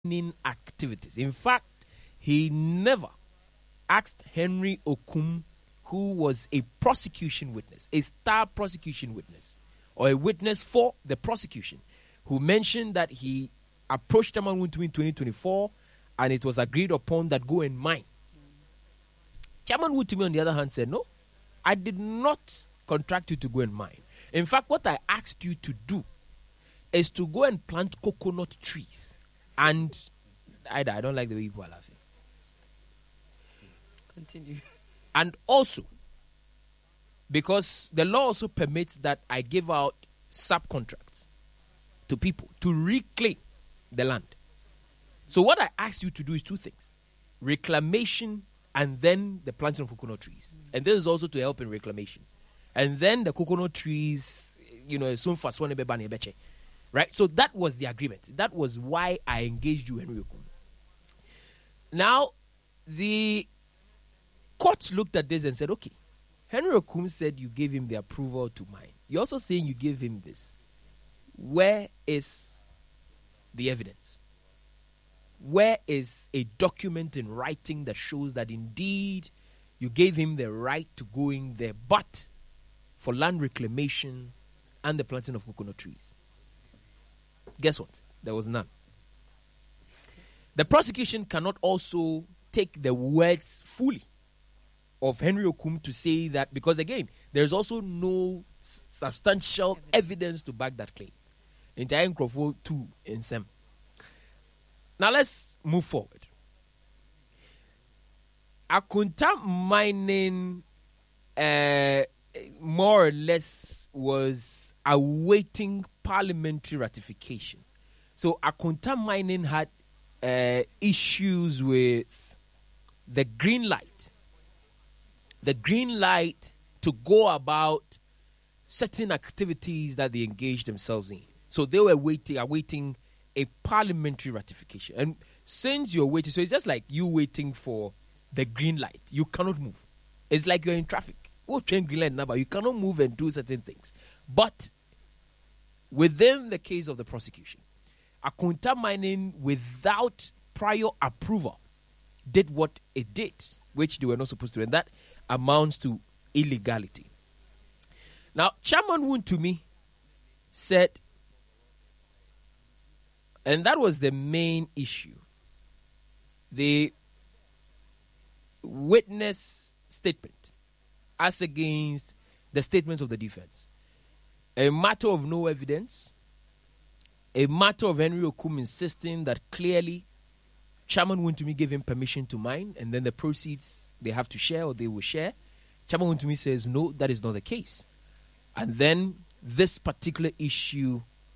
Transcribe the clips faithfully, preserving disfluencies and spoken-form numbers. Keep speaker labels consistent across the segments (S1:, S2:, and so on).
S1: mining activities. In fact, he never asked Henry Okum, who was a prosecution witness, a star prosecution witness, or a witness for the prosecution, who mentioned that he approached Chairman Wontumi in twenty twenty-four and it was agreed upon that go and mine. Chairman Wontumi, on the other hand, said, no, I did not contract you to go and mine. In fact, what I asked you to do is to go and plant coconut trees. And I, I don't like the way people are laughing.
S2: Continue.
S1: And also, because the law also permits that I give out subcontracts to people to reclaim the land. So what I asked you to do is two things. Reclamation and then the planting of coconut trees. Mm. And this is also to help in reclamation. And then the coconut trees, you know, soon for beche. Right? So that was the agreement. That was why I engaged you, Henry Okum. Now, the court looked at this and said, okay, Henry Okum said you gave him the approval to mine. You're also saying you gave him this. Where is the evidence? Where is a document in writing that shows that indeed you gave him the right to go in there, but for land reclamation and the planting of coconut trees? Guess what? There was none. The prosecution cannot also take the words fully of Henry Okum to say that, because again, there's also no s- substantial evidence to back that claim. Entire Crawford two in Sem. Now let's move forward. Akunta mining uh, more or less was awaiting parliamentary ratification. So Akunta mining had uh, issues with the green light. The green light to go about certain activities that they engaged themselves in. So they were waiting, awaiting a parliamentary ratification. And since you're waiting, so it's just like you waiting for the green light. You cannot move. It's like you're in traffic. Oh, train green light number. You cannot move and do certain things. But within the case of the prosecution, Akunta mining without prior approval did what it did, which they were not supposed to do, and that amounts to illegality. Now, Chairman Wontumi said, and that was the main issue, the witness statement as against the statement of the defense. A matter of no evidence, a matter of Henry Okum insisting that clearly Chairman Wontumi gave him permission to mine, and then the proceeds they have to share or they will share. Chairman Wontumi says, no, that is not the case. And then this particular issue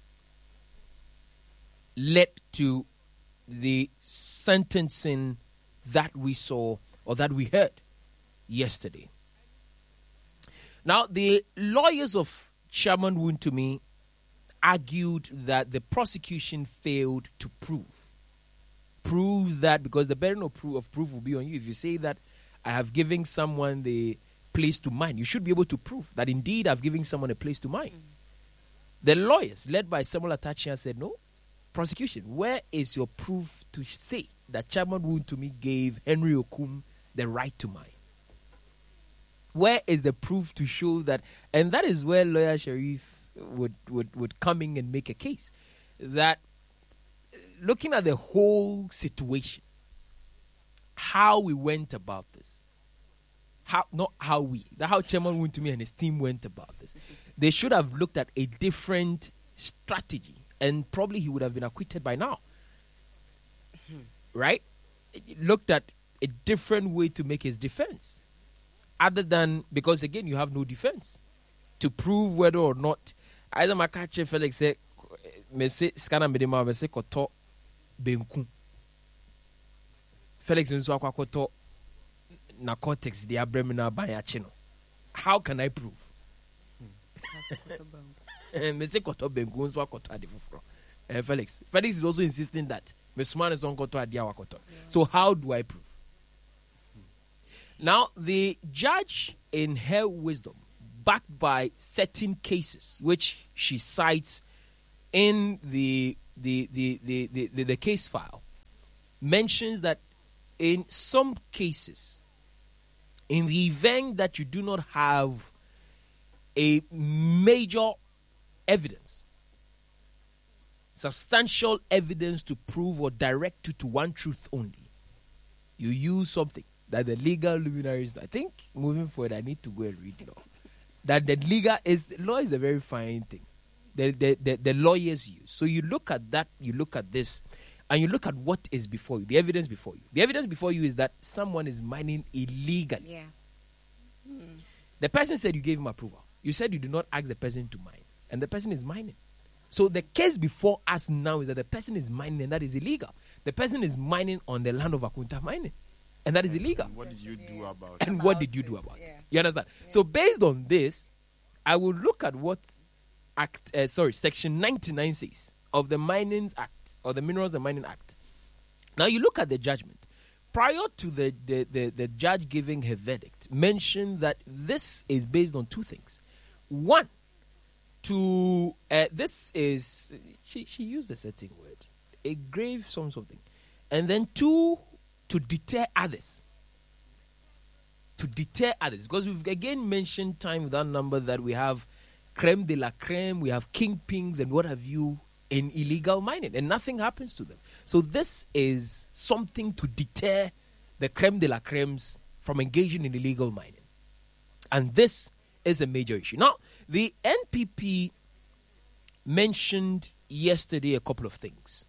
S1: led to the sentencing that we saw or that we heard yesterday. Now, the lawyers of Chairman Wontumi argued that the prosecution failed to prove. Prove that, because the burden of proof, of proof will be on you. If you say that I have given someone the place to mine, you should be able to prove that indeed I've given someone a place to mine. Mm. The lawyers, led by Samuel Atachia, said, no, prosecution, where is your proof to say that Chairman Wontumi gave Henry Okum the right to mine? Where is the proof to show that? And that is where Lawyer Sharif would, would, would come in and make a case. That looking at the whole situation, how we went about this, how not how we, that how Chairman Wontumi and his team went about this, they should have looked at a different strategy, and probably he would have been acquitted by now. Right? Looked at a different way to make his defense. Other than, because again, you have no defense to prove whether or not either Makache Felix said, me say scanner me dema me say koto benku. Felix nso akwa koto na cortex the abdominal banyache no. How can I prove? Me say koto benku nso koto ade foforo. Eh Felix. Felix is also insisting that me suma is on koto ade awakoto. So how do I prove? Now, the judge, in her wisdom, backed by certain cases which she cites in the the the the, the, the, the case file, mentions that in some cases, in the event that you do not have a major evidence, substantial evidence to prove or direct you to one truth only, you use something that the legal luminaries, I think, moving forward, I need to go and read law. That the legal is, law is a very fine thing. The, the, the, the lawyers use. So you look at that, you look at this, and you look at what is before you, the evidence before you. The evidence before you is that someone is mining illegally.
S2: Yeah. Mm.
S1: The person said you gave him approval. You said you did not ask the person to mine, and the person is mining. So the case before us now is that the person is mining, and that is illegal. The person is mining on the land of Akunta mining, and that is illegal.
S3: And what did you do about
S1: it? And
S2: about
S1: what did you
S2: it,
S1: do about
S2: yeah.
S1: it? You understand?
S2: Yeah.
S1: So based on this, I will look at what Act, uh, sorry, Section ninety-nine says of the Mining Act, or the Minerals and Mining Act. Now you look at the judgment. Prior to the, the, the, the judge giving her verdict, mentioned that this is based on two things. One, to, uh, this is, she, she used a certain word, a grave some something. And then two, to deter others. To deter others. Because we've again mentioned time without number that we have creme de la creme, we have kingpins and what have you in illegal mining, and nothing happens to them. So this is something to deter the creme de la cremes from engaging in illegal mining. And this is a major issue. Now, the N P P mentioned yesterday a couple of things.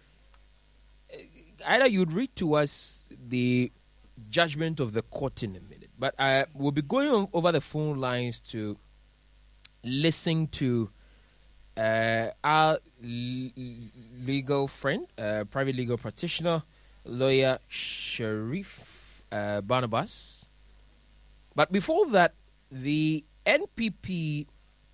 S1: Either you'd read to us the judgment of the court in a minute, but I will be going on over the phone lines to listen to uh, our l- legal friend, uh, private legal practitioner, lawyer Sharif uh, Barnabas. But before that, the N P P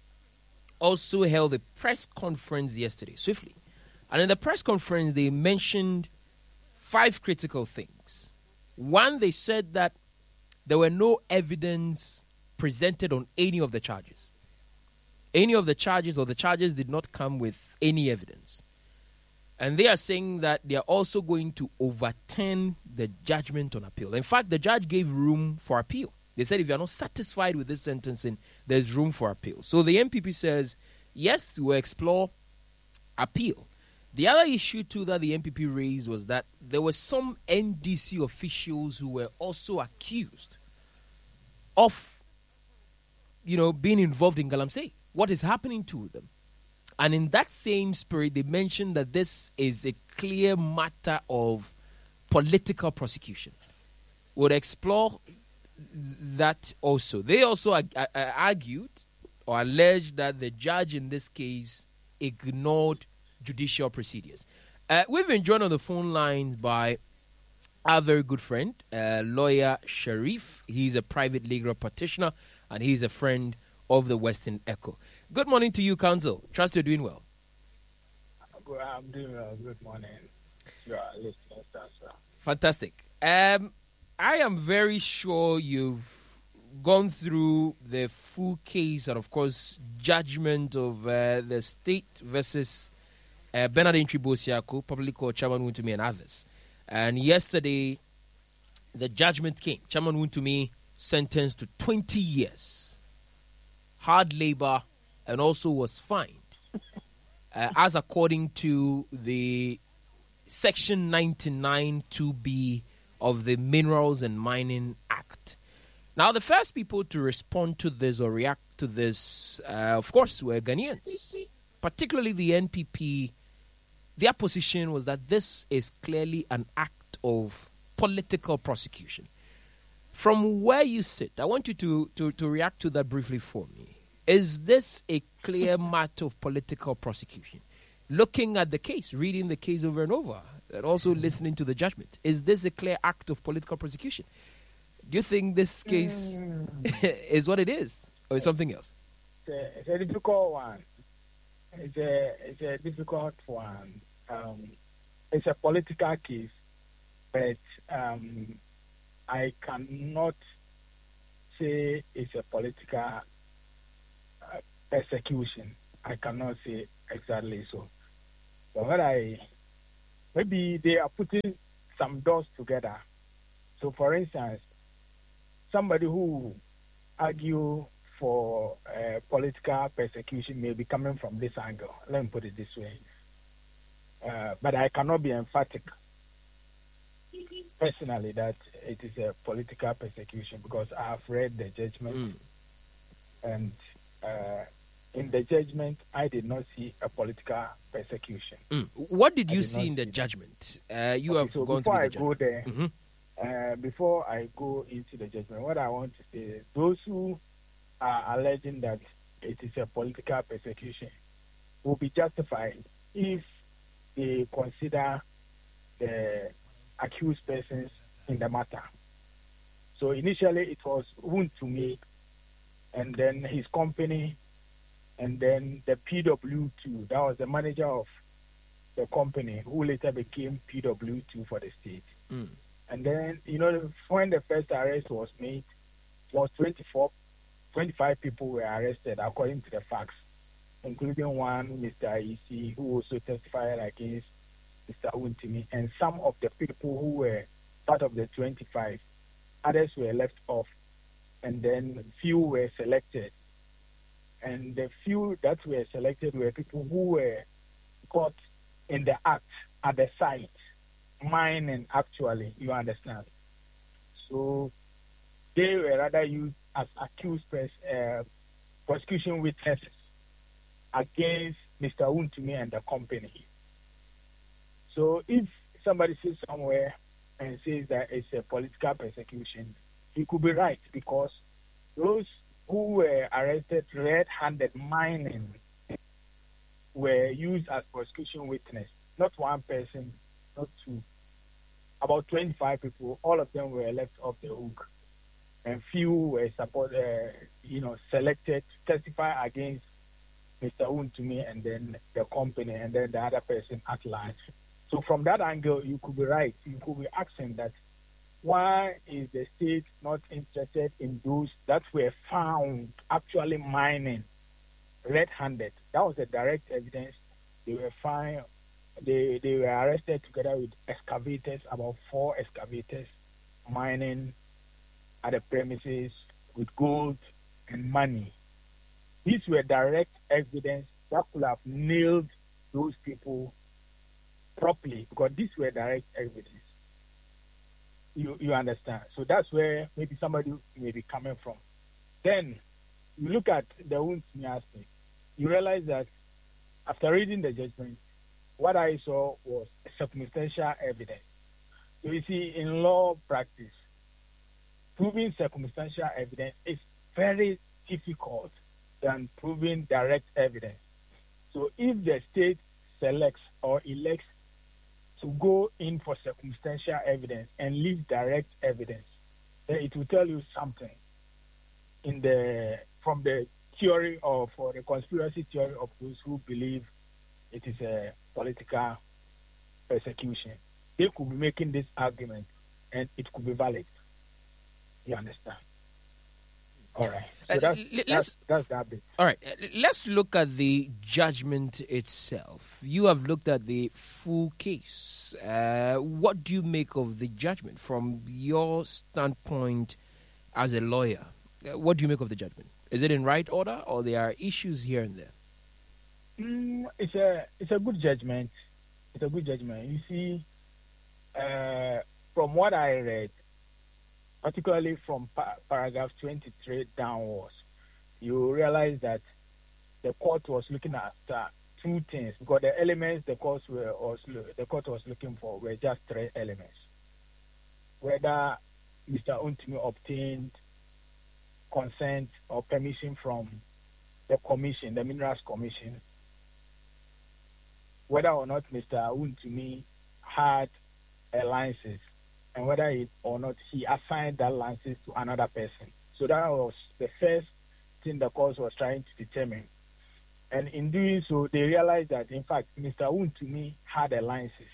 S1: also held a press conference yesterday, swiftly. And in the press conference, they mentioned five critical things. One, they said that there were no evidence presented on any of the charges. Any of the charges or the charges did not come with any evidence. And they are saying that they are also going to overturn the judgment on appeal. In fact, the judge gave room for appeal. They said if you are not satisfied with this sentencing, there's room for appeal. So the N P P says, yes, we'll explore appeal. The other issue, too, that the N P P raised was that there were some N D C officials who were also accused of, you know, being involved in Galamsey. What is happening to them? And in that same spirit, they mentioned that this is a clear matter of political prosecution. We'll explore that also. They also uh, uh, argued or alleged that the judge in this case ignored judicial procedures. Uh, we've been joined on the phone line by our very good friend, uh, lawyer Sharif. He's a private legal practitioner and he's a friend of the Western Echo. Good morning to you, counsel. Trust you're doing well.
S4: I'm doing well. Good morning. Your listeners as well.
S1: Fantastic. Um, I am very sure you've gone through the full case and, of course, judgment of uh, the state versus uh, Bernard Intri-Bosiako, publicly called Chairman Wontumi, and others. And yesterday, the judgment came. Chairman Wontumi sentenced to twenty years, hard labor, and also was fined, uh, as according to the Section ninety-nine two B of the Minerals and Mining Act. Now, the first people to respond to this or react to this, uh, of course, were Ghanaians, particularly the N P P. Their position was that this is clearly an act of political prosecution. From where you sit, I want you to, to, to react to that briefly for me. Is this a clear matter of political prosecution? Looking at the case, reading the case over and over, and also listening to the judgment, is this a clear act of political prosecution? Do you think this case mm. is what it is, or is something else?
S4: It's a, it's a difficult one. It's a, it's a difficult one. Um, it's a political case, but um, I cannot say it's a political uh, persecution. I cannot say exactly so. But what I maybe they are putting some doors together. So, for instance, somebody who argue for uh, political persecution may be coming from this angle. Let me put it this way. Uh, but I cannot be emphatic personally that it is a political persecution because I have read the judgment
S1: Mm.
S4: and uh, in the judgment I did not see a political persecution.
S1: Mm. What did
S4: I
S1: you
S4: did
S1: see
S4: not
S1: in the
S4: see that.
S1: judgment? Uh, you
S4: Okay,
S1: have
S4: so
S1: gone
S4: before
S1: through
S4: I
S1: the
S4: go
S1: judgment.
S4: there,
S1: Mhm.
S4: uh, before I go into the judgment, what I want to say is those who are alleging that it is a political persecution will be justified if they consider the accused persons in the matter. So initially it was Wuntumi and then his company and then the P W two, that was the manager of the company who later became P W two for the state.
S1: Mm.
S4: And then, you know, when the first arrest was made, was twenty-four, twenty-five people were arrested according to the facts, including one, Mister E C, who also testified against Mister Wuntumi, and some of the people who were part of the twenty-five, others were left off, and then few were selected. And the few that were selected were people who were caught in the act at the site, mining actually, you understand. So they were rather used as accused pers- uh, prosecution witnesses against Mister Wuntumi and the company. So if somebody says somewhere and says that it's a political persecution, he could be right because those who were arrested red-handed mining were used as prosecution witness. Not one person, not two. About twenty-five people, all of them were left off the hook. And few were support, uh, you know, selected to testify against Mister Wuntumi and then the company and then the other person at large. So from that angle, you could be right. You could be asking that why is the state not interested in those that were found actually mining red-handed? That was the direct evidence. They were found. They they were arrested together with excavators, about four excavators, mining at the premises with gold and money. These were direct evidence that could have nailed those people properly because these were direct evidence. You you understand? So that's where maybe somebody may be coming from. Then you look at the Wuntumi aspect. You realize that after reading the judgment, what I saw was circumstantial evidence. So you see, in law practice, proving circumstantial evidence is very difficult than proving direct evidence. So if the state selects or elects to go in for circumstantial evidence and leave direct evidence, then it will tell you something in the from the theory of or the conspiracy theory of those who believe it is a political persecution. They could be making this argument and it could be valid. You understand? All right. So
S1: Uh,
S4: that's,
S1: l-
S4: that's,
S1: let's-
S4: that's that bit.
S1: All right, uh, let's look at the judgment itself. You have looked at the full case. Uh, what do you make of the judgment from your standpoint as a lawyer? Uh, what do you make of the judgment? Is it in right order or there are issues here and there?
S4: Mm, it's a it's a good judgment. It's a good judgment. You see, uh, from what I read, particularly from pa- paragraph twenty-three downwards, you realize that the court was looking at uh, two things because the elements the court were was, the court was looking for were just three elements: whether Mister Wuntumi obtained consent or permission from the commission, the Minerals Commission, whether or not Mister Wuntumi had a license, and whether it or not he assigned that license to another person. So that was the first thing the court was trying to determine. And in doing so, they realized that, in fact, Mister Wuntumi had a license.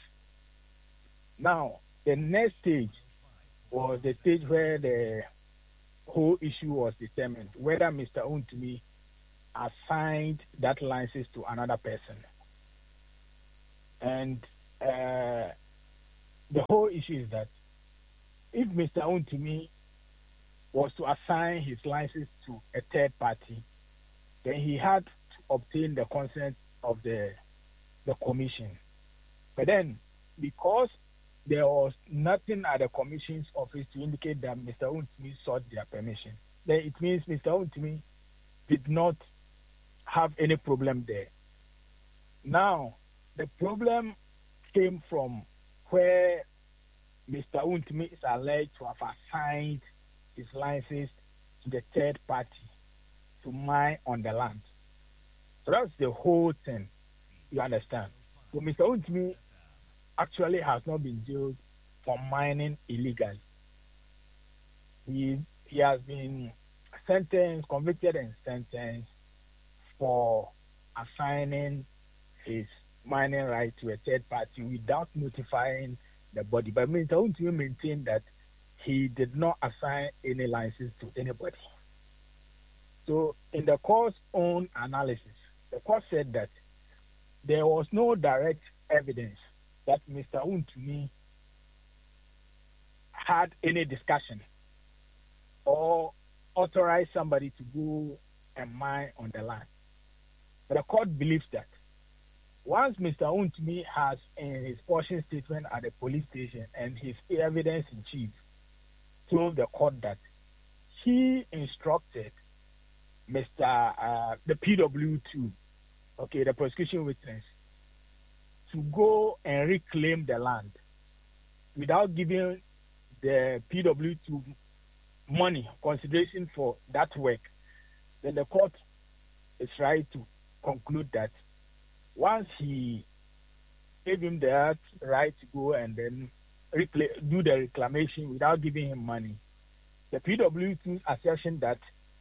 S4: Now, the next stage was the stage where the whole issue was determined, whether Mister Wuntumi assigned that license to another person. And uh, the whole issue is that if Mister Untumi was to assign his license to a third party, then he had to obtain the consent of the the commission. But then, because there was nothing at the commission's office to indicate that Mister Untumi sought their permission, then it means Mister Untumi did not have any problem there. Now, the problem came from where Mister Untumi is alleged to have assigned his license to the third party to mine on the land. So that's the whole thing, you understand. So Mister Untumi actually has not been jailed for mining illegally. He, he has been sentenced, convicted and sentenced for assigning his mining right to a third party without notifying the body. But Mister Untumi maintained that he did not assign any license to anybody. So in the court's own analysis, the court said that there was no direct evidence that Mister Untumi had any discussion or authorized somebody to go and mine on the land. But the court believes that once Mister Untumi has, in his portion statement at the police station and his evidence in chief, told the court that he instructed Mister Uh, the P W two, okay, the prosecution witness, to go and reclaim the land without giving the P W two money, consideration for that work, then the court is right to conclude that once he gave him that right to go and then recla- do the reclamation without giving him money, the P W two's assertion that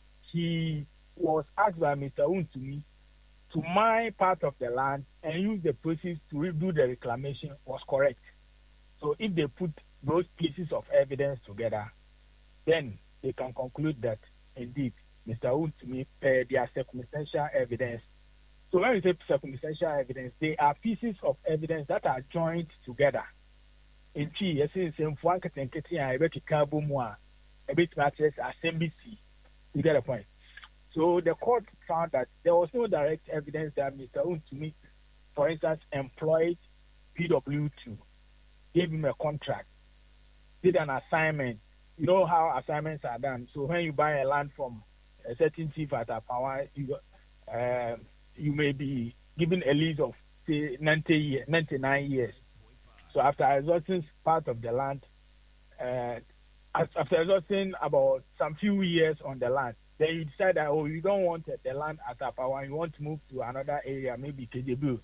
S4: he was asked by Mister Untumi to mine part of the land and use the proceeds to redo the reclamation was correct. So if they put those pieces of evidence together, then they can conclude that indeed Mister Untumi paid their circumstantial evidence. So when we say circumstantial evidence, they are pieces of evidence that are joined together. In Chi, yes, in some one category, I bet you can't boom one. A bit matches assembly. You get the point. So the court found that there was no direct evidence that Mister Untumi, for instance, employed P W two, gave him a contract, did an assignment. You know how assignments are done. So when you buy a land from a certain chief at a power, you, uh, you may be given a lease of say ninety years, ninety-nine years. So after exhausting part of the land, uh, after exhausting about some few years on the land, then you decide that, oh, you don't want the land at Apawa, you want to move to another area, maybe K J B.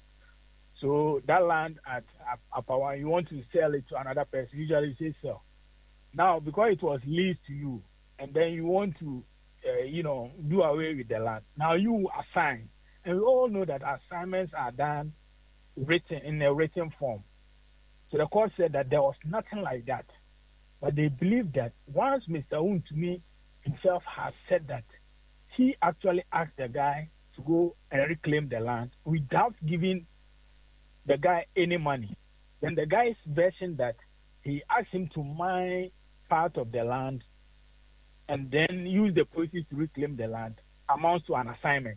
S4: So that land at Apawa, you want to sell it to another person, usually you say sell. Now, because it was leased to you, and then you want to, uh, you know, do away with the land, now you assign. And we all know that assignments are done written in a written form. So the court said that there was nothing like that. But they believe that once Mister Untumi himself has said that he actually asked the guy to go and reclaim the land without giving the guy any money, then the guy's version that he asked him to mine part of the land and then use the proceeds to reclaim the land amounts to an assignment.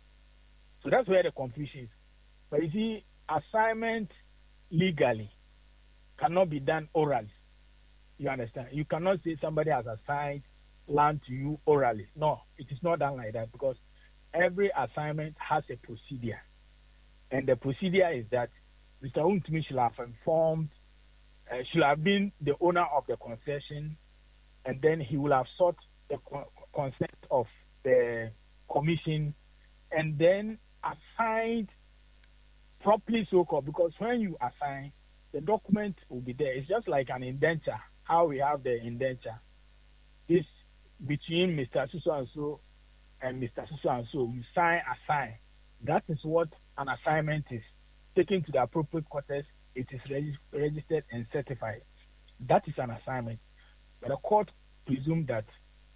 S4: So that's where the confusion is. But you see, assignment legally cannot be done orally. You understand? You cannot say somebody has assigned land to you orally. No, it is not done like that because every assignment has a procedure. And the procedure is that Mister Untumi should have informed, uh, should have been the owner of the concession, and then he will have sought the co- consent of the commission, and then assigned properly so called, because when you assign, the document will be there. It's just like an indenture, how we have the indenture. This between Mister So and so and Mister So and so, you sign, assign. That is what an assignment is. Taken to the appropriate quarters, it is reg- registered and certified. That is an assignment. But the court presumed that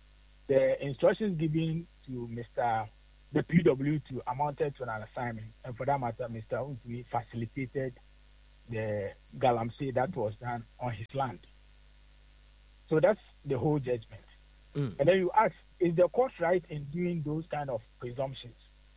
S4: the instructions given to Mister the P W two amounted to an assignment, and for that matter, Mister Untumi facilitated the galamsey that was done on his land. So that's the whole judgment.
S1: Mm.
S4: And then you ask, is the court right in doing those kind of presumptions?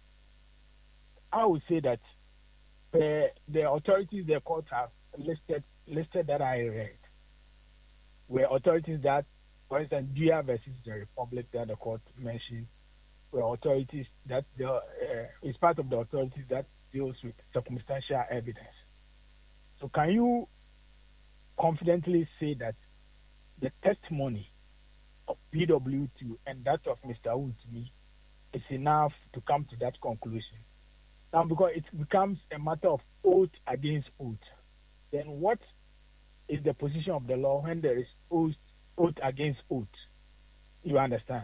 S4: I would say that the, the authorities the court have listed listed that I read were authorities that, for instance, Dia versus the Republic that the court mentioned, were authorities that the, uh, is part of the authorities that deals with circumstantial evidence. So can you confidently say that the testimony of P W two and that of Mister Woodley is enough to come to that conclusion? Now, because it becomes a matter of oath against oath, then what is the position of the law when there is oath, oath against oath? You understand?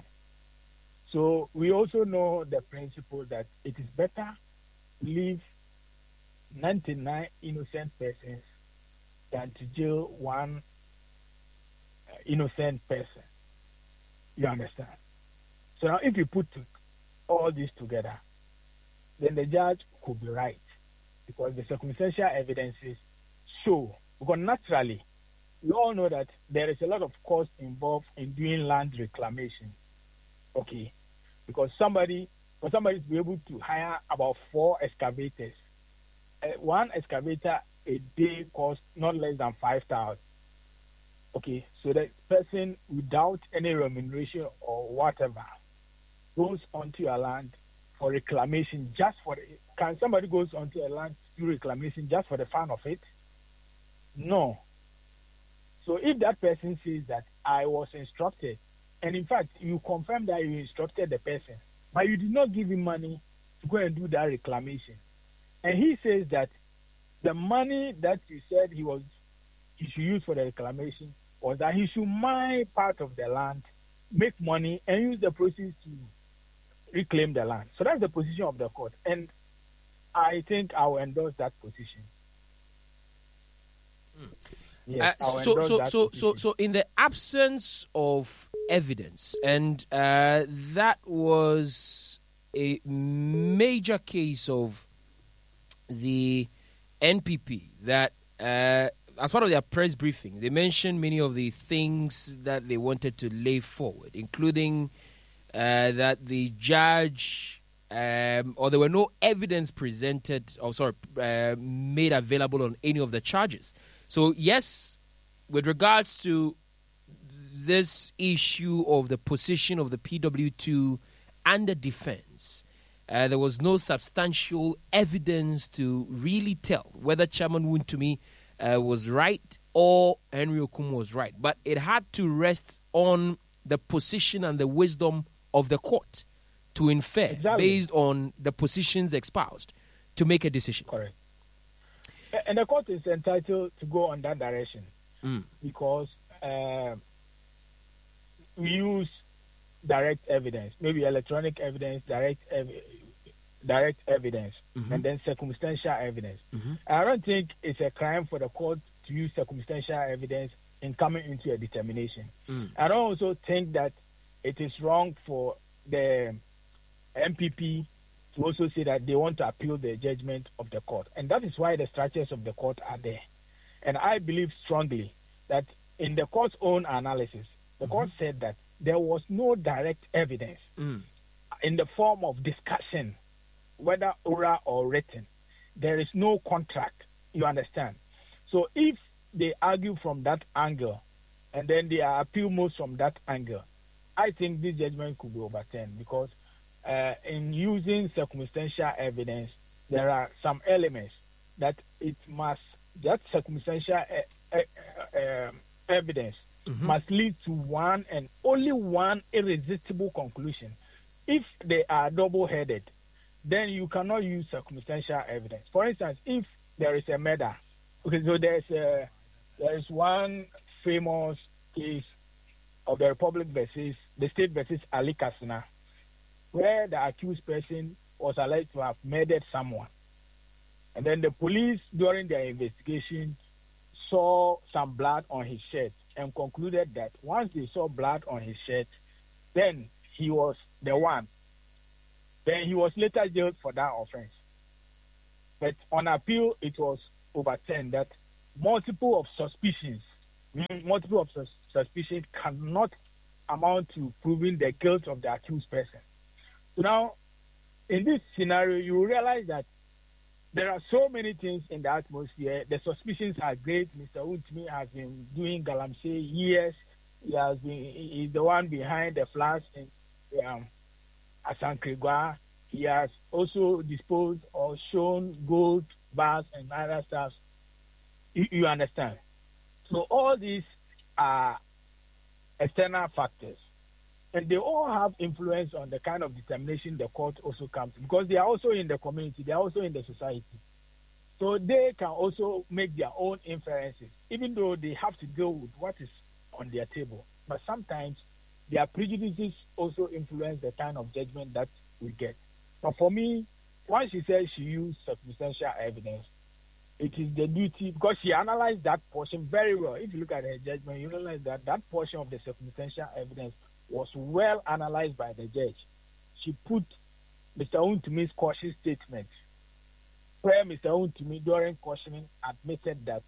S4: So we also know the principle that it is better to leave ninety-nine innocent persons than to jail one uh, innocent person. You understand? So now if you put all this together, then the judge could be right, because the circumstantial evidences show, because naturally, we all know that there is a lot of cost involved in doing land reclamation. Okay, because somebody, for somebody to be able to hire about four excavators, uh, one excavator a day costs not less than five thousand. Okay, so the person without any remuneration or whatever goes onto your land for reclamation just for the, can somebody goes onto a land to do reclamation just for the fun of it? No. So if that person says that I was instructed, and in fact you confirm that you instructed the person, but you did not give him money to go and do that reclamation, and he says that the money that you said he was he should use for the reclamation was that he should mine part of the land, make money, and use the proceeds to reclaim the land. So that's the position of the court, and I think I will endorse that position.
S1: Mm.
S4: Yes,
S1: uh, so, so, so, so, so, in the absence of evidence, and uh, that was a major case of the N P P that, uh, as part of their press briefings, they mentioned many of the things that they wanted to lay forward, including uh, that the judge, um, or there were no evidence presented, or sorry, uh, made available on any of the charges. So, yes, with regards to this issue of the position of the P W two and the defense, uh, there was no substantial evidence to really tell whether Chairman Wontumi uh, was right or Henry Okumu was right. But it had to rest on the position and the wisdom of the court to infer,
S4: exactly,
S1: based on the positions espoused, to make a decision.
S4: Correct. And the court is entitled to go on that direction
S1: mm.
S4: because uh, we use direct evidence, maybe electronic evidence, direct ev- direct evidence,
S1: mm-hmm.
S4: and then circumstantial evidence.
S1: Mm-hmm.
S4: I don't think it's a crime for the court to use circumstantial evidence in coming into a determination.
S1: Mm.
S4: I don't also think that it is wrong for the M P P to also say that they want to appeal the judgment of the court. And that is why the structures of the court are there. And I believe strongly that in the court's own analysis, the mm-hmm. court said that there was no direct evidence
S1: mm.
S4: in the form of discussion, whether oral or written. There is no contract, you understand. So if they argue from that angle, and then they are appeal most from that angle, I think this judgment could be overturned because Uh, in using circumstantial evidence, there are some elements that it must, that circumstantial uh, uh, uh, evidence mm-hmm. must lead to one and only one irresistible conclusion. If they are double-headed, then you cannot use circumstantial evidence. For instance, if there is a murder, okay, so there's a, there is one famous case of the Republic versus, the state versus Ali Kasina, where the accused person was alleged to have murdered someone. And then the police, during their investigation, saw some blood on his shirt and concluded that once they saw blood on his shirt, then he was the one. Then he was later jailed for that offense. But on appeal, it was overturned that multiple of suspicions, mm, multiple of sus- suspicions cannot amount to proving the guilt of the accused person. So now, in this scenario, you realize that there are so many things in the atmosphere. The suspicions are great. Mister Wontumi has been doing Galamsey years. He has been he's the one behind the floods in um, Asankragua. He has also disposed or shown gold bars and other stuff. You, you understand? So all these are external factors, and they all have influence on the kind of determination the court also comes to, because they are also in the community, they are also in the society. So they can also make their own inferences, even though they have to deal with what is on their table. But sometimes their prejudices also influence the kind of judgment that we get. But for me, once she says she used circumstantial evidence, it is the duty, because she analyzed that portion very well. If you look at her judgment, you realize that that portion of the circumstantial evidence was well analyzed by the judge. She put Mister Wontumi's caution statement, where Mister Wontumi, during cautioning, admitted that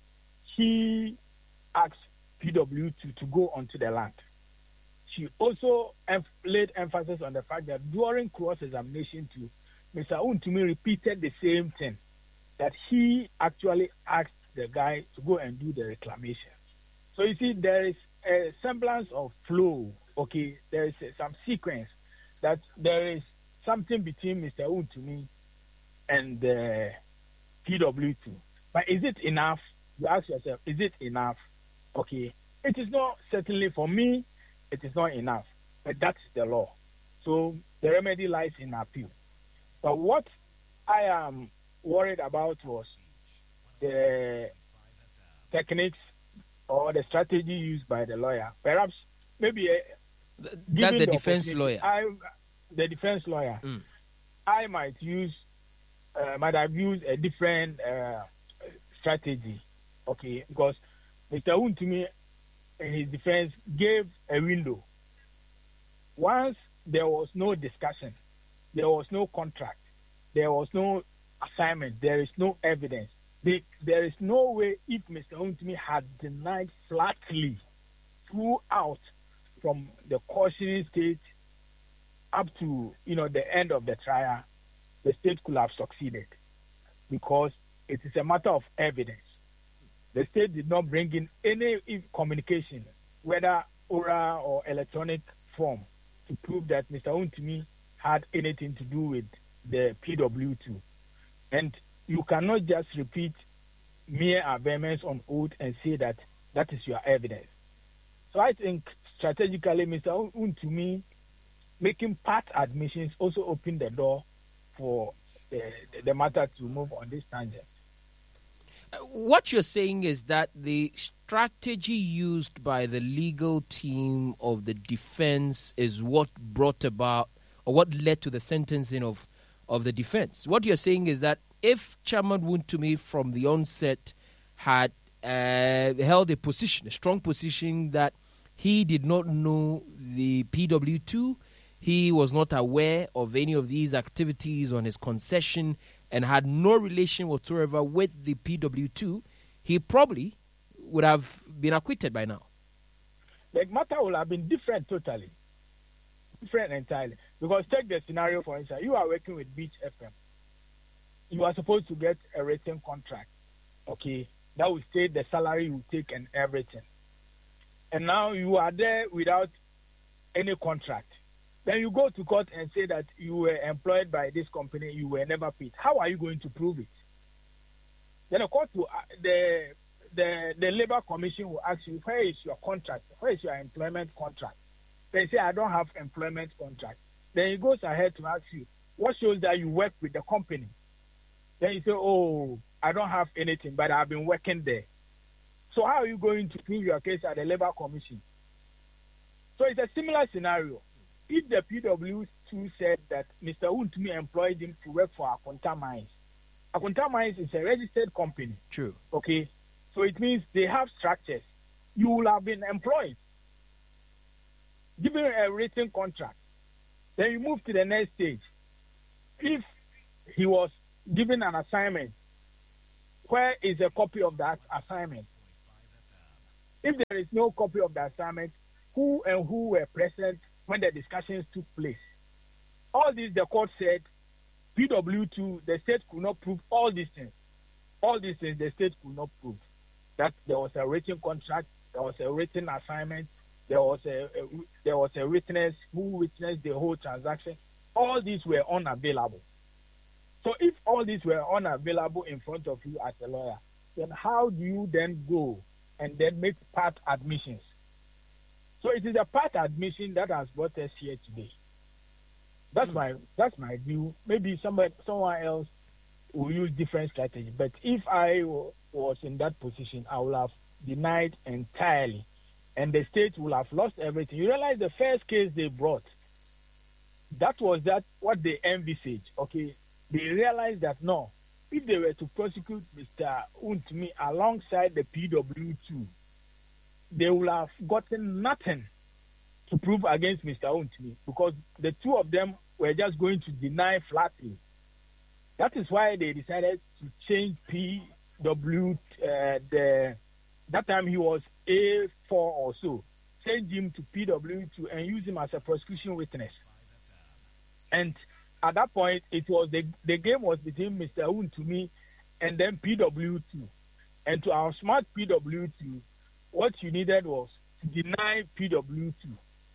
S4: he asked P W two to go onto the land. She also em- laid emphasis on the fact that during cross-examination too, Mister Wontumi repeated the same thing, that he actually asked the guy to go and do the reclamation. So you see, there is a semblance of flow, okay? There is uh, some sequence that there is something between Mister Wontumi and the P W two. But is it enough? You ask yourself, is it enough? Okay. It is not, certainly for me, it is not enough. But that's the law. So the remedy lies in appeal. But what I am worried about was the techniques or the strategy used by the lawyer. Perhaps, maybe... Uh,
S1: That's the, the defense lawyer.
S4: I, the defense lawyer.
S1: Mm.
S4: I might use, uh, might have used a different uh, strategy, okay? Because Mister Wontumi, in his defense, gave a window. Once there was no discussion, there was no contract, there was no assignment, there is no evidence. They, there is no way, if Mister Wontumi had denied flatly throughout from the cautioning stage up to, you know, the end of the trial, the state could have succeeded, because it is a matter of evidence. The state did not bring in any communication, whether oral or electronic form, to prove that Mister Wontumi had anything to do with the P W two. And you cannot just repeat mere averments on oath and say that that is your evidence. So I think strategically, Mister Wontumi making part admissions also opened the door for the, the matter to move on this tangent.
S1: Uh, what you're saying is that the strategy used by the legal team of the defense is what brought about or what led to the sentencing of, of the defense. What you're saying is that if Chairman Wontumi from the onset had uh, held a position, a strong position that he did not know the P W two, he was not aware of any of these activities on his concession and had no relation whatsoever with the P W two, he probably would have been acquitted by now.
S4: The matter would have been different totally. Different entirely. Because take the scenario, for instance, you are working with Beach F M. You are supposed to get a written contract, okay, that will state the salary you take and everything. And now you are there without any contract. Then you go to court and say that you were employed by this company, you were never paid. How are you going to prove it? Then the court will, the, the, the Labor Commission will ask you, where is your contract? Where is your employment contract? They say, I don't have employment contract. Then he goes ahead to ask you, what shows that you work with the company? Then you say, oh, I don't have anything, but I've been working there. So how are you going to prove your case at the Labor Commission? So it's a similar scenario. If the P W two said that Mister Wontumi employed him to work for Akonta Mines, Akonta Mines is a registered company.
S1: True.
S4: Okay? So it means they have structures. You will have been employed, given a written contract. Then you move to the next stage. If he was given an assignment, where is a copy of that assignment? If there is no copy of the assignment, who and who were present when the discussions took place? All this, the court said, P W two, the state could not prove all these things. All these things, the state could not prove. That there was a written contract, there was a written assignment, there was a, a there was a witness who witnessed the whole transaction. All these were unavailable. So if all these were unavailable in front of you as a lawyer, then how do you then go and then make part admissions? So it is a part admission that has brought us here today. That's mm. my that's my view. Maybe somebody someone else will use different strategy. But if I w- was in that position, I would have denied entirely, and the state will have lost everything. You realize the first case they brought, that was that what they envisaged. Okay, they realized that no, if they were to prosecute Mister Untumi alongside the P W two, they would have gotten nothing to prove against Mister Untumi because the two of them were just going to deny flatly. That is why they decided to change P W. Uh, the that time he was A four or so, change him to P W two and use him as a prosecution witness. And at that point, it was the the game was between Mister Untumi and then P W two. And to our smart P W two, what you needed was to deny P W two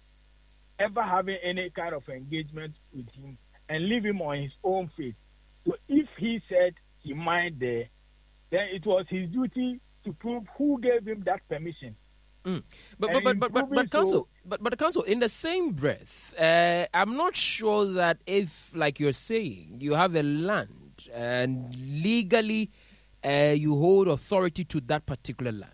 S4: ever having any kind of engagement with him and leave him on his own faith. So if he said he might there, then it was his duty to prove who gave him that permission.
S1: Mm. But, but, but, but, but, but, counsel, but, but, counsel, in the same breath, uh, I'm not sure that if, like you're saying, you have a land and legally uh, you hold authority to that particular land,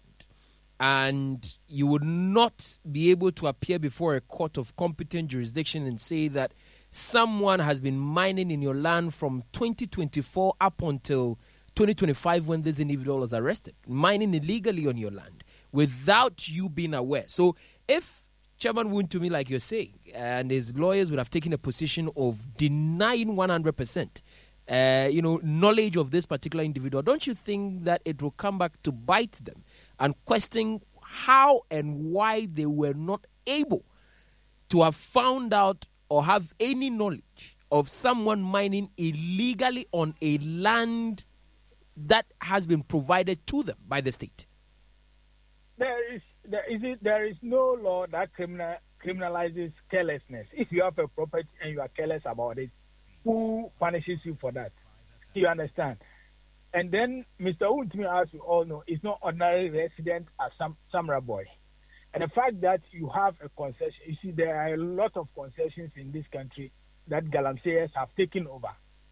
S1: and you would not be able to appear before a court of competent jurisdiction and say that someone has been mining in your land from twenty twenty-four up until twenty twenty-five when this individual was arrested, mining illegally on your land without you being aware. So if Chairman Untumi, like you're saying, and his lawyers would have taken a position of denying one hundred percent uh, you know, knowledge of this particular individual, don't you think that it will come back to bite them and question how and why they were not able to have found out or have any knowledge of someone mining illegally on a land that has been provided to them by the state?
S4: There is there is there is no law that criminal, criminalizes carelessness. If you have a property and you are careless about it, who punishes you for that? You understand? And then Mister Untumi, as we all know, is not ordinary resident at Sam, Samra Boy. And the fact that you have a concession, you see, there are a lot of concessions in this country that Galamseyers have taken over.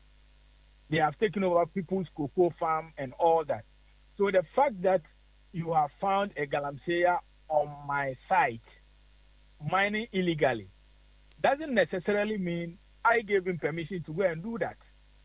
S4: They have taken over people's cocoa farm and all that. So the fact that you have found a Galamseyer on my site mining illegally doesn't necessarily mean I gave him permission to go and do that.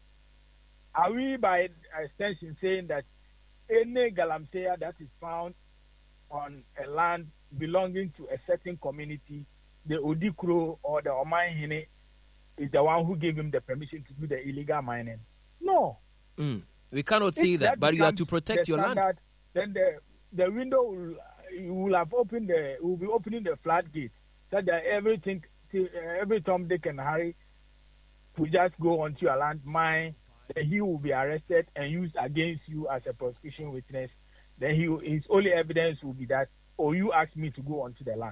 S4: Are we, by extension, saying that any Galamseyer that is found on a land belonging to a certain community, the Odikro or the Omanhene, is the one who gave him the permission to do the illegal mining? No.
S1: Mm. We cannot say that, that, but you have to protect your standard, land.
S4: Then the the window will, you will have opened the will be opening the floodgate so that everything, every Tom, Dick, and Harry will just go onto your land, mine. Then he will be arrested and used against you as a prosecution witness. Then he his only evidence will be that, oh, you asked me to go onto the land.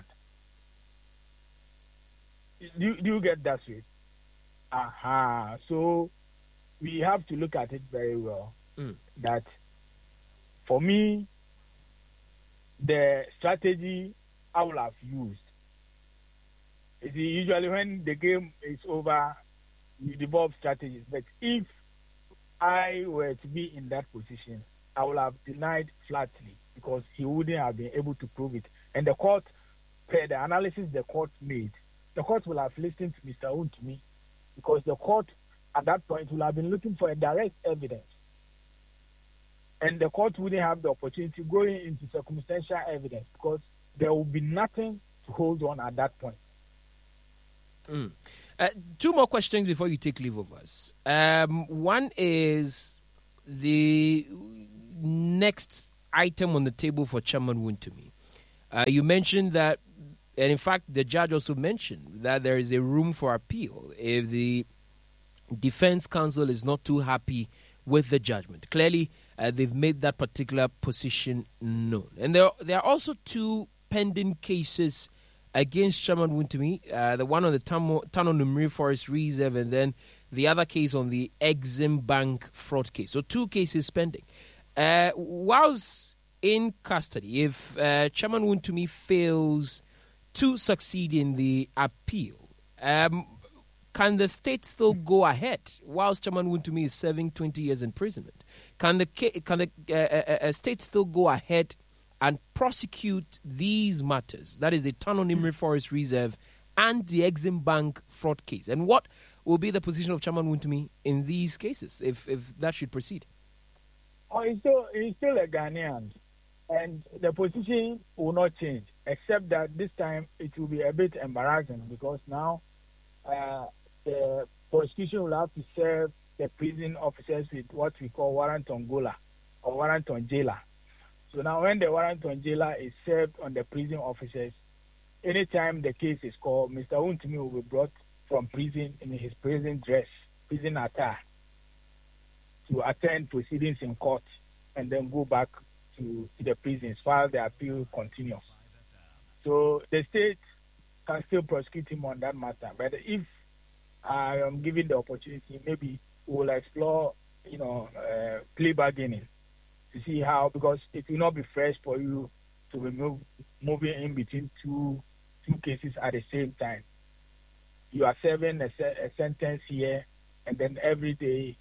S4: Do, do you get that straight? Aha. So we have to look at it very well. Mm. That for me, the strategy I will have used is usually when the game is over, you develop strategies. But if I were to be in that position, I would have denied flatly because he wouldn't have been able to prove it. And the court, per the analysis the court made, the court will have listened to Mister Untumi because the court at that point will have been looking for a direct evidence. And the court wouldn't have the opportunity going into circumstantial evidence because there will be nothing to hold on at that point.
S1: Mm. Uh, two more questions before you take leave of us. Um, one is the next item on the table for Chairman Wontumi? Uh, you mentioned that, and in fact, the judge also mentioned that there is a room for appeal if the defense counsel is not too happy with the judgment. Clearly, uh, they've made that particular position known. And there, there are also two pending cases against Chairman Wontumi, uh, the one on the Tano Numri Forest Reserve and then the other case on the Exim Bank fraud case. So two cases pending. Uh, whilst in custody, if uh, Chairman Wontumi fails to succeed in the appeal, um, can the state still go ahead whilst Chairman Wontumi is serving twenty years imprisonment? Can the can the uh, uh, uh, state still go ahead and prosecute these matters? That is the Tano Numri Forest Reserve and the Exim Bank fraud case. And what will be the position of Chairman Wontumi in these cases if if that should proceed?
S4: Oh, he's still he's still a Ghanaian, and the position will not change, except that this time it will be a bit embarrassing because now uh, the prosecution will have to serve the prison officers with what we call warrant on gola or warrant on jailer. So now when the warrant on jailer is served on the prison officers, anytime the case is called, Mister Wontumi will be brought from prison in his prison dress, prison attire, to attend proceedings in court and then go back to, to the prisons while the appeal continues. So the state can still prosecute him on that matter. But if I am given the opportunity, maybe we will explore, you know, uh, plea bargaining to see how, because it will not be fresh for you to be move, moving in between two two cases at the same time. You are serving a, a sentence here, and then every day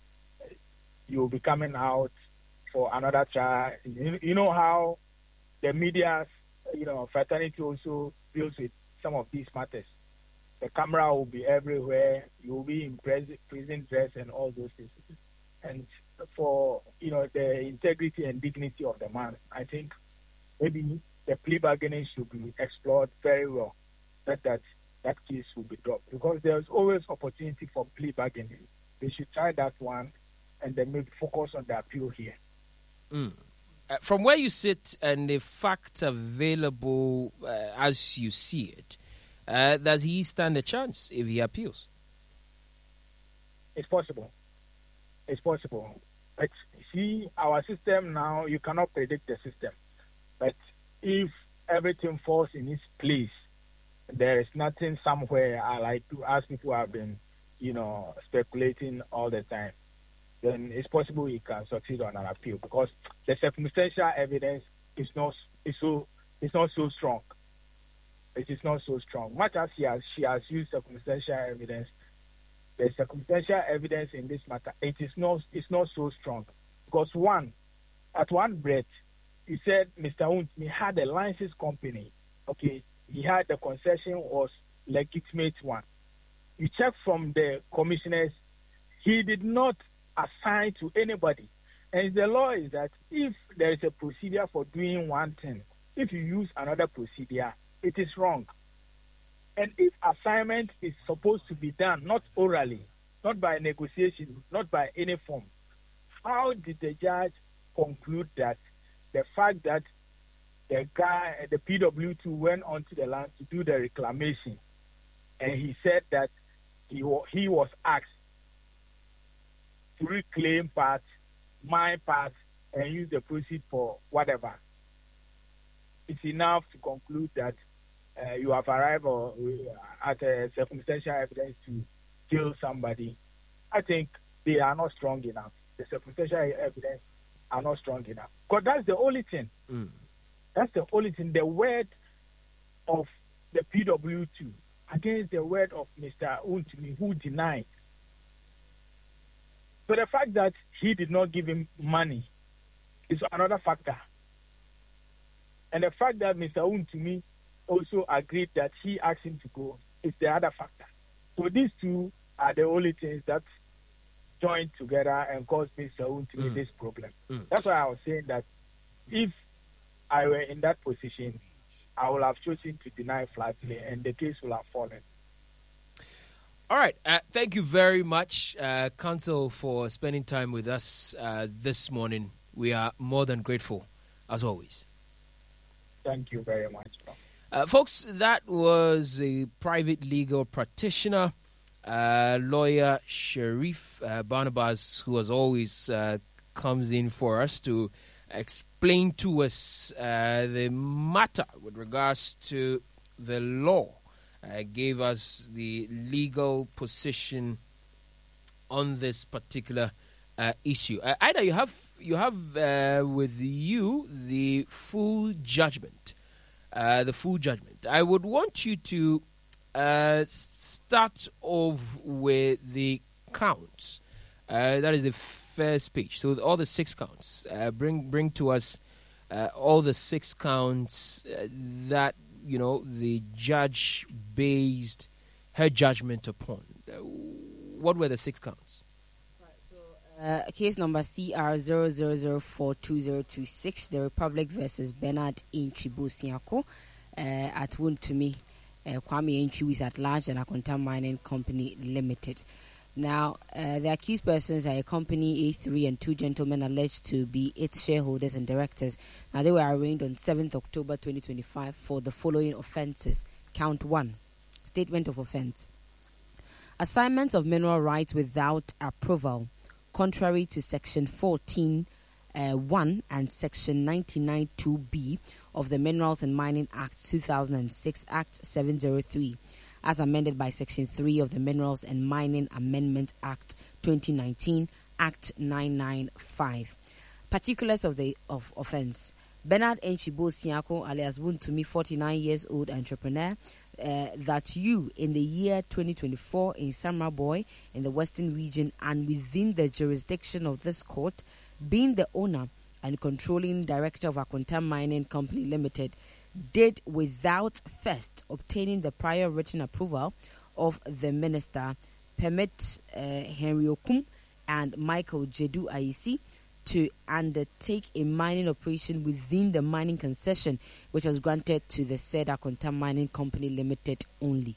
S4: you will be coming out for another trial. You, you know how the media, you know, fraternity also deals with some of these matters. The camera will be everywhere. You will be in prison, prison dress and all those things. And for, you know, the integrity and dignity of the man, I think maybe the plea bargaining should be explored very well, that that, that case will be dropped. Because there's always opportunity for plea bargaining. They should try that one and then maybe focus on the appeal here.
S1: Mm. Uh, from where you sit and the facts available uh, as you see it, uh, does he stand a chance if he appeals?
S4: It's possible. It's possible. But see, our system now, you cannot predict the system. But if everything falls in its place, there is nothing somewhere, I like to ask people have been, you know, speculating all the time, then it's possible he can succeed on an appeal because the circumstantial evidence is not is so it's not so strong. It is not so strong. Much as she has she has used circumstantial evidence, the circumstantial evidence in this matter, it is not it's not so strong. Because one, at one breath, he said Mister Wontumi had a licensed company. Okay, he had the concession was legitimate one. You check from the commissioners, he did not assign to anybody. And the law is that if there is a procedure for doing one thing, if you use another procedure, it is wrong. And if assignment is supposed to be done, not orally, not by negotiation, not by any form, how did the judge conclude that the fact that the guy, the P W two, went onto the land to do the reclamation, and he said that he, he was asked to reclaim part, my part, and use the proceeds for whatever? It's enough to conclude that uh, you have arrived or, uh, at a circumstantial evidence to kill somebody. I think they are not strong enough. The circumstantial evidence are not strong enough. Because that's the only thing. Mm. That's the only thing. The word of the P W two against the word of Mister Wontumi, who denied. So the fact that he did not give him money is another factor. And the fact that Mister Wontumi also agreed that he asked him to go is the other factor. So these two are the only things that joined together and caused Mister Wontumi mm. this problem. Mm. That's why I was saying that if I were in that position, I would have chosen to deny flatly and the case will have fallen.
S1: All right. Uh, thank you very much, uh, Counsel, for spending time with us uh, this morning. We are more than grateful, as always.
S4: Thank you very much.
S1: Uh, folks, that was a private legal practitioner, uh, lawyer Sharif uh, Barnabas, who as always uh, comes in for us to explain to us uh, the matter with regards to the law. Uh, gave us the legal position on this particular uh, issue. Uh, Ida, you have you have uh, with you the full judgment. Uh, the full judgment. I would want you to uh, start off with the counts. Uh, that is the first page. So all the six counts. Uh, bring bring to us uh, all the six counts uh, that you know the judge based her judgment upon. Uh, what were the six counts?
S2: Uh, case number C R zero zero zero four two zero two six, the Republic versus Bernard Antwi Bosiako, uh, at Wontumi, uh, Kwame Antwi is at large and Akonta Mining Company Limited. Now, uh, the accused persons are a company, A three, and two gentlemen alleged to be its shareholders and directors. Now, they were arraigned on seventh October twenty twenty-five for the following offences. Count one, statement of offence. Assignment of mineral rights without approval, contrary to Section fourteen one uh, and Section ninety-nine two B of the Minerals and Mining Act two thousand six, Act seven oh three, as amended by Section three of the Minerals and Mining Amendment Act twenty nineteen, Act nine ninety-five. Particulars of the of offence. Bernard Antwi Bosiako, alias Wontumi, forty-nine years old entrepreneur, Uh, that you in the year twenty twenty-four in Samraboy in the Western Region and within the jurisdiction of this court, being the owner and controlling director of Akonta Mining Company Limited, did without first obtaining the prior written approval of the minister, permit uh, Henry Okum and Michael Jedu Aisi to undertake a mining operation within the mining concession which was granted to the said Akonta Mining Company Limited only.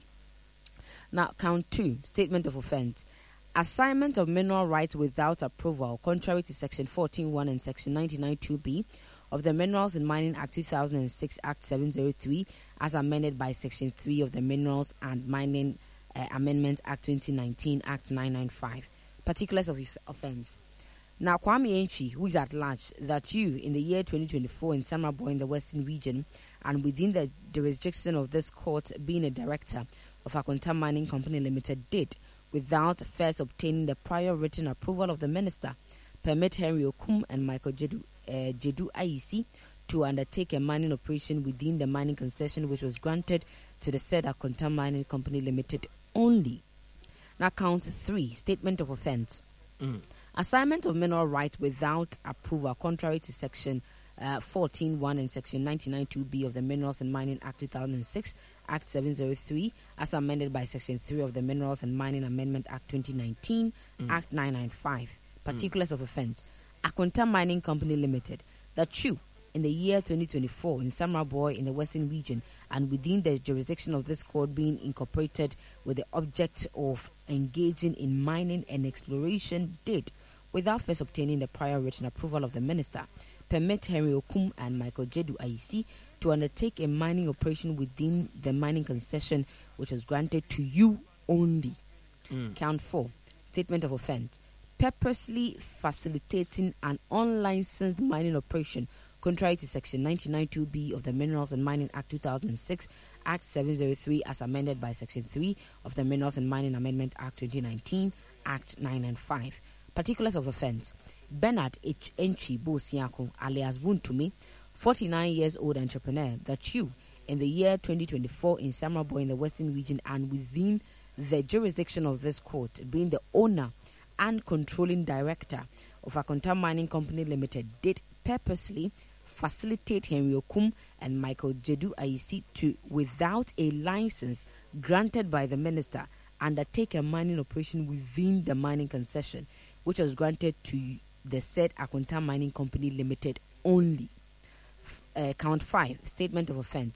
S2: Now, count two, statement of offence. Assignment of mineral rights without approval, contrary to Section fourteen one and Section ninety-nine two B of the Minerals and Mining Act two thousand six, Act seven oh three, as amended by Section three of the Minerals and Mining uh, Amendment Act twenty nineteen, Act nine ninety-five. Particulars of offence. Now, Kwame Antwi, who is at large, that you, in the year twenty twenty-four in Samraboy in the Western Region, and within the jurisdiction of this court, being a director of Akonta Mining Company Limited, did, without first obtaining the prior written approval of the minister, permit Henry Okum and Michael Jedu, uh, Jedu Aisi to undertake a mining operation within the mining concession which was granted to the said Akonta Mining Company Limited only. Now, count three, statement of offence. Mm. Assignment of mineral rights without approval, contrary to Section uh, fourteen one and Section ninety-nine two B of the Minerals and Mining Act two thousand six, Act seven oh three, as amended by Section three of the Minerals and Mining Amendment Act twenty nineteen, mm. Act nine ninety-five. Particulars mm. of offence. Akonta Mining Company Limited, that you, in the year twenty twenty-four in Samraboy in the Western Region and within the jurisdiction of this court, being incorporated with the object of engaging in mining and exploration, did, without first obtaining the prior written approval of the minister, permit Henry Okum and Michael Jedu Aisi to undertake a mining operation within the mining concession which was granted to you only. Mm. Count four, statement of offence. Purposely facilitating an unlicensed mining operation contrary to Section ninety-nine two B of the Minerals and Mining Act two thousand six, Act seven oh three, as amended by Section three of the Minerals and Mining Amendment Act twenty nineteen, Act nine ninety-five. Particulars of offence. Bernard Antwi Bosiako, alias Wontumi, forty-nine years old entrepreneur, that you, in the year twenty twenty-four in Samraboy in the Western Region and within the jurisdiction of this court, being the owner and controlling director of Akonta Mining Company Limited, did purposely facilitate Henry Okum and Michael Jedu Aisi to, without a license granted by the minister, undertake a mining operation within the mining concession which was granted to the said Akonta Mining Company Limited only. Uh, count five, statement of offence.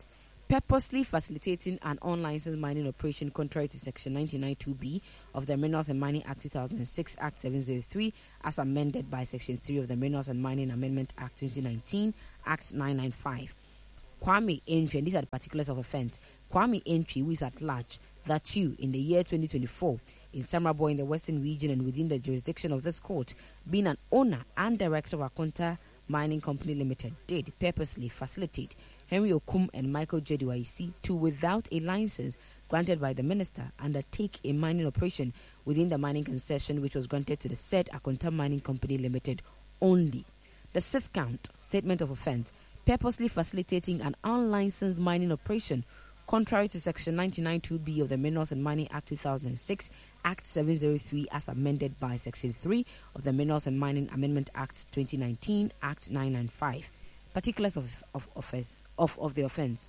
S2: purposely facilitating an unlicensed mining operation contrary to Section nineteen ninety-two B of the Minerals and Mining Act two thousand six, Act seven oh three, as amended by Section three of the Minerals and Mining Amendment Act twenty nineteen, Act nine ninety-five. Kwame Entry, and these are the particulars of offence. Kwame Entry, who is at large, that you, in the year twenty twenty-four, in Samrabo in the Western Region and within the jurisdiction of this court, being an owner and director of Akonta Mining Company Limited, did purposely facilitate Henry Okum and Michael Jedu I C to, without a license granted by the minister, undertake a mining operation within the mining concession which was granted to the said Akonta Mining Company Limited only. The sixth count, statement of offence, purposely facilitating an unlicensed mining operation contrary to Section nineteen ninety-two B of the Minerals and Mining Act two thousand six, Act seven oh three, as amended by Section three of the Minerals and Mining Amendment Act twenty nineteen, Act nine ninety-five. Particulars of, of, offense, of, of the offence.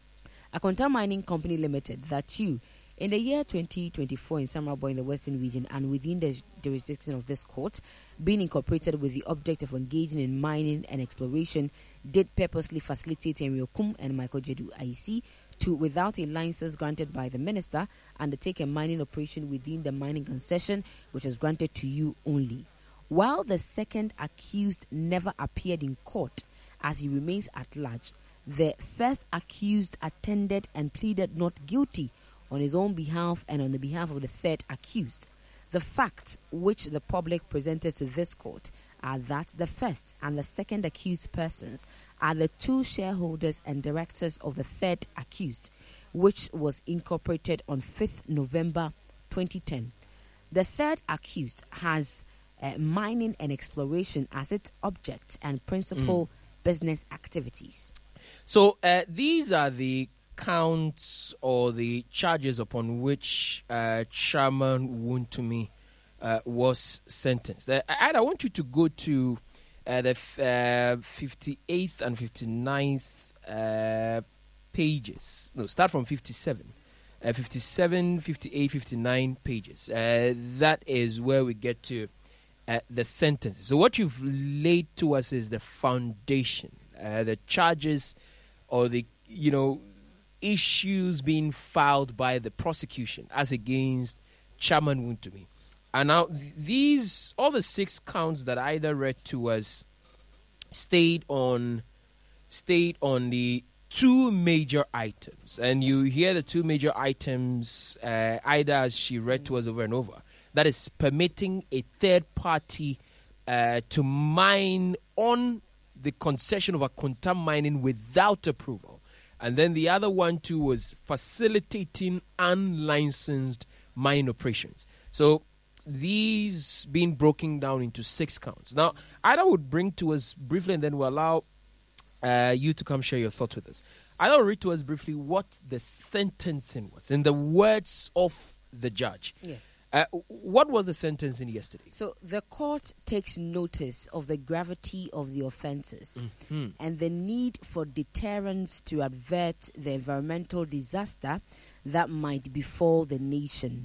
S2: Akonta Mining Company Limited, that you, in the year twenty twenty-four in Samrabo in the Western Region and within the jurisdiction of this court, being incorporated with the object of engaging in mining and exploration, did purposely facilitate Henry Okum and Michael Jedu I C to, without a license granted by the minister, undertake a mining operation within the mining concession which is granted to you only. While the second accused never appeared in court, as he remains at large, the first accused attended and pleaded not guilty on his own behalf and on the behalf of the third accused. The facts which the public presented to this court are that the first and the second accused persons are the two shareholders and directors of the third accused, which was incorporated on fifth November twenty ten. The third accused has uh, mining and exploration as its object and principal mm. business activities.
S1: So uh, these are the counts or the charges upon which uh, Chairman Wontumi uh, was sentenced. Uh, I, I want you to go to uh, the uh, fifty-eighth and fifty-ninth uh, pages. No, start from fifty-seven. Uh, fifty-seven, fifty-eight, fifty-nine pages. Uh, that is where we get to uh, the sentences. So what you've laid to us is the foundation, uh, the charges or the, you know, issues being filed by the prosecution as against Chairman Wontumi. And now these, all the six counts that Ida read to us stayed on, stayed on the two major items. And you hear the two major items, uh, Ida, as she read to us over and over. That is permitting a third party uh, to mine on the concession of Akonta Mining without approval. And then the other one, too, was facilitating unlicensed mine operations. So these being broken down into six counts. Now, Ida would bring to us briefly, and then we'll allow uh, you to come share your thoughts with us. Ida will read to us briefly what the sentencing was, in the words of the judge.
S2: Yes.
S1: Uh, what was the sentencing yesterday?
S2: So the court takes notice of the gravity of the offences mm-hmm. and the need for deterrence to avert the environmental disaster that might befall the nation.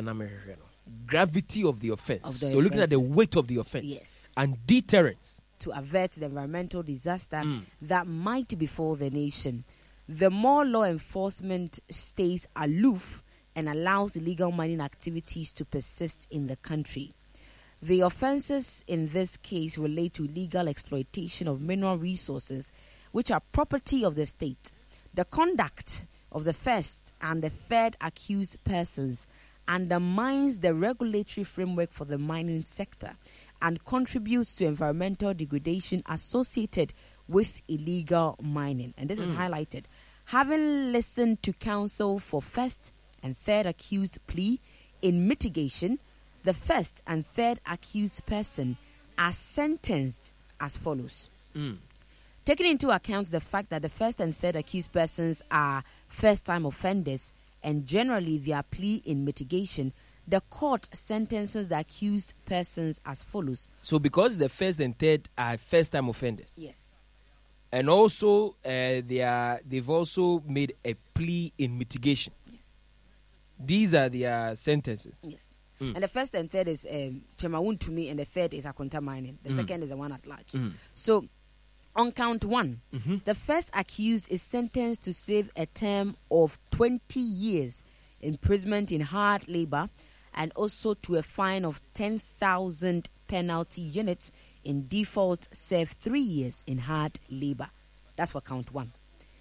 S1: Gravity of the offence.
S2: Of the
S1: so looking at the weight of the offence.
S2: Yes.
S1: And deterrence.
S2: To avert the environmental disaster mm. that might befall the nation. The more law enforcement stays aloof and allows illegal mining activities to persist in the country. The offences in this case relate to illegal exploitation of mineral resources which are property of the state. The conduct of the first and the third accused persons undermines the regulatory framework for the mining sector and contributes to environmental degradation associated with illegal mining. And this mm. is highlighted. Having listened to counsel for first and third accused plea in mitigation, the first and third accused person are sentenced as follows. Mm. Taking into account the fact that the first and third accused persons are first-time offenders and generally their plea in mitigation, the court sentences the accused persons as follows.
S1: So because the first and third are first-time offenders?
S2: Yes.
S1: And also uh, they are, they've also made a plea in mitigation. These are their sentences.
S2: Yes. Mm. And the first and third is um, Chairman Wontumi, and the third is Akonta Mining. The mm. second is the one at large. Mm. So On count one,
S1: Mm-hmm.
S2: the first accused is sentenced to serve a term of twenty years imprisonment in hard labor and also to a fine of ten thousand penalty units. In default, serve three years in hard labor. That's for count one.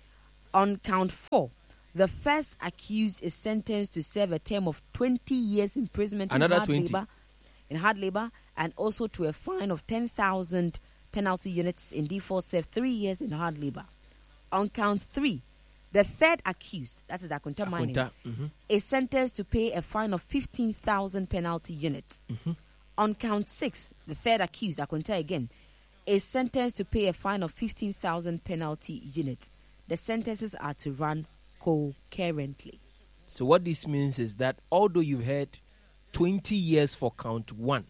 S2: On count four, the first accused is sentenced to serve a term of twenty years imprisonment
S1: Another
S2: in hard
S1: twenty.
S2: labor, in hard labor, and also to a fine of ten thousand penalty units. In default, serve three years in hard labor. On count three, the third accused, that is Akunta Mining,
S1: Akunta, mhm.
S2: is sentenced to pay a fine of fifteen thousand penalty units.
S1: Mhm.
S2: On count six, the third accused, Akunta again, is sentenced to pay a fine of fifteen thousand penalty units. The sentences are to run concurrently.
S1: So what this means is that although you've had twenty years for count one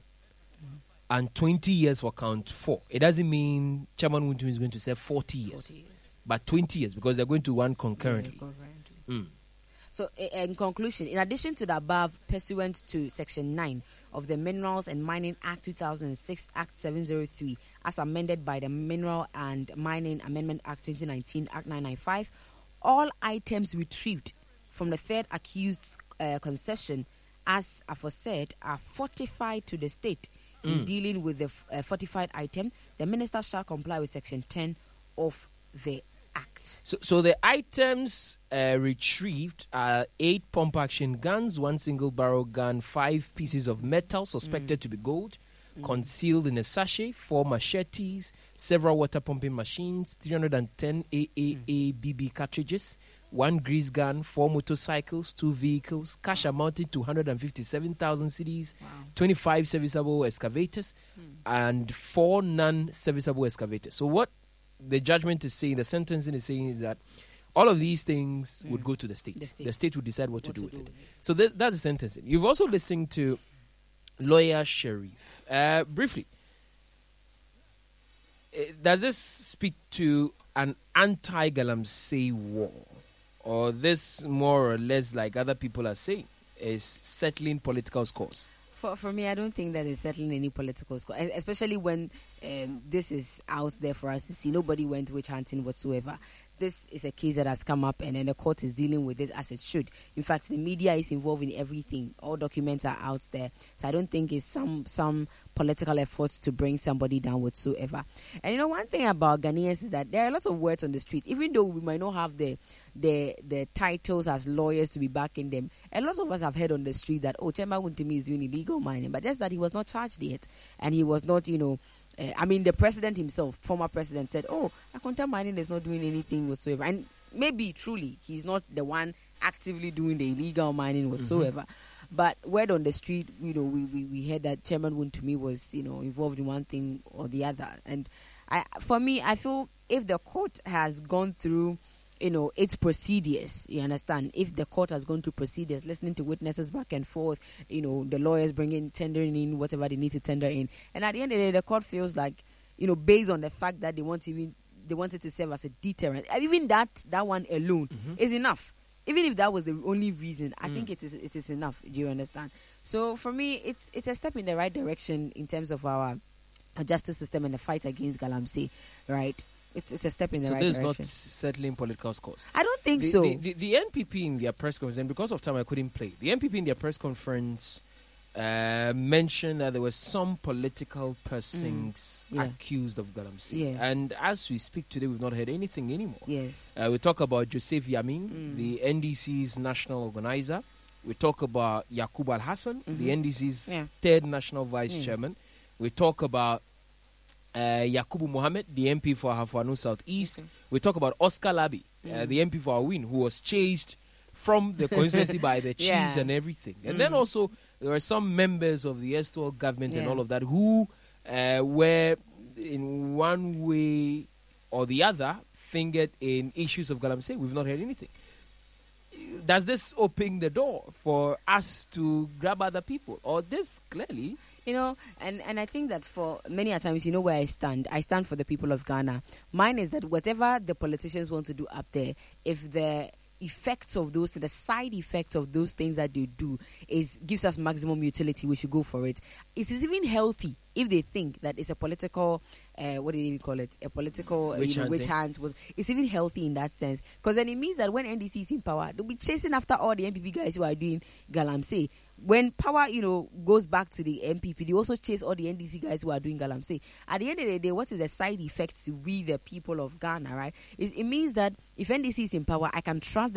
S1: and twenty years for count four, it doesn't mean Chairman Wuntumi is going to serve forty years,
S2: forty years.
S1: but twenty years because they're going to run concurrently.
S2: Yeah, concurrently.
S1: Mm.
S2: So, i- in conclusion, in addition to the above, pursuant to Section nine of the Minerals and Mining Act two thousand six, Act seven oh three, as amended by the Mineral and Mining Amendment Act twenty nineteen, Act nine ninety-five, all items retrieved from the third accused's uh, concession, as aforesaid, are fortified to the state. In
S1: Mm.
S2: dealing with the f- uh, fortified item, the minister shall comply with Section ten of the Act.
S1: So, so the items uh, retrieved are eight pump action guns, one single barrel gun, five pieces of metal suspected to be gold, concealed in a sachet, four machetes, several water pumping machines, three hundred ten A A A B B cartridges, one grease gun, four motorcycles, two vehicles, cash amounting to one hundred fifty-seven thousand cedis, twenty-five serviceable excavators, and four non-serviceable excavators. So what the judgment is saying, the sentencing is saying is that all of these things would go to the state.
S2: The state.
S1: The state would decide what, to
S2: What
S1: do
S2: to
S1: with
S2: do
S1: it.
S2: with it.
S1: So th- that's the sentencing. You've also listened to lawyer Sharif. Uh, briefly, uh, does this speak to an anti-Galamsey war? Or this more or less, like other people are saying, is settling political scores?
S2: For, for me, I don't think that is settling any political score, e- especially when um, this is out there for us to see. Nobody went witch hunting whatsoever. This is a case that has come up, and then the court is dealing with it as it should. In fact, the media is involved in everything. All documents are out there, so I don't think it's some some political efforts to bring somebody down whatsoever. And you know, one thing about Ghanaians is that there are lots of words on the street, even though we might not have the the the titles as lawyers to be backing them. A lot of us have heard on the street that, oh, Chema Wuntumi is doing illegal mining, but just that he was not charged yet, and he was not, you know. Uh, I mean, the president himself, former president, said, oh, Akonta Mining is not doing anything whatsoever. And maybe, truly, he's not the one actively doing the illegal mining whatsoever. Mm-hmm. But word on the street, you know, we, we, we heard that Chairman Wuntumi was, you know, involved in one thing or the other. And I, for me, I feel if the court has gone through, you know, its procedures, you understand, if the court has gone through procedures, listening to witnesses back and forth, you know, the lawyers bringing, tendering in whatever they need to tender in, and at the end of the day, the court feels like, you know, based on the fact that they want to even, they wanted to serve as a deterrent, even that, that one alone
S1: Mm-hmm.
S2: is enough. Even if that was the only reason, I
S1: Mm.
S2: think it is, it is enough. Do you understand? So for me, it's, it's a step in the right direction in terms of our, our justice system and the fight against Galamsey, right? It's, it's a step in the
S1: So
S2: right
S1: this is
S2: direction.
S1: not settling political scores.
S2: I don't think
S1: The,
S2: so.
S1: the, the, the N P P in their press conference, and because of time I couldn't play, the N P P in their press conference uh, mentioned that there were some political persons
S2: Mm, yeah.
S1: accused of Galamsey.
S2: Yeah.
S1: And as we speak today, we've not heard anything anymore.
S2: Yes.
S1: Uh, we talk about Joseph Yamin,
S2: Mm.
S1: the N D C's national organizer. We talk about Yaqub Al Hassan, the N D C's
S2: Yeah.
S1: third national vice
S2: Yes.
S1: chairman. We talk about uh, Yakubu Mohammed, the M P for Hafuanu Southeast.
S2: Okay.
S1: We talk about Oscar Labi, uh, the M P for Awin, who was chased from the constituency by the chiefs
S2: Yeah.
S1: and everything. And then also there were some members of the erstwhile government and
S2: Yeah.
S1: all of that who uh, were in one way or the other fingered in issues of Galamsey. We've not heard anything. Does this open the door for us to grab other people? Or this clearly...
S2: You know, and, and I think that for many a times, you know where I stand. I stand for the people of Ghana. Mine is that whatever the politicians want to do up there, if the effects of those, the side effects of those things that they do is gives us maximum utility, we should go for it. It is even healthy if they think that it's a political, uh, what do you call it? A political
S1: Witch
S2: you know, witch
S1: hunting.
S2: hunt was. It's even healthy in that sense, because then it means that when N D C is in power, they'll be chasing after all the N P P guys who are doing galamsey. When power, you know, goes back to the N P P, they also chase all the N D C guys who are doing galamsey. At the end of the day, what is the side effect to we, the people of Ghana, right? It, it means that if N D C is in power, I can trust them